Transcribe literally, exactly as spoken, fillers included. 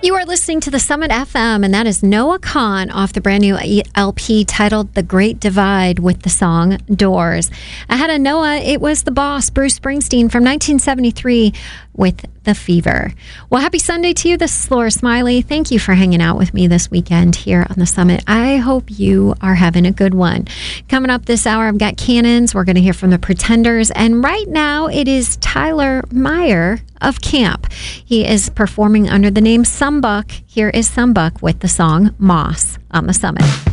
You are listening to the Summit F M, and that is Noah Kahan off the brand new L P titled The Great Divide with the song Doors. Ahead of Noah, it was the boss, Bruce Springsteen, from nineteen seventy-three with The Fever. Well, happy Sunday to you. This is Laura Smiley. Thank you for hanging out with me this weekend here on the Summit. I hope you are having a good one. Coming up this hour, I've got Cannons. We're going to hear from the Pretenders. And right now, it is Tyler Meyer of Camp. He is performing under the name Sumbuck. Here is Sumbuck with the song Moss on the Summit.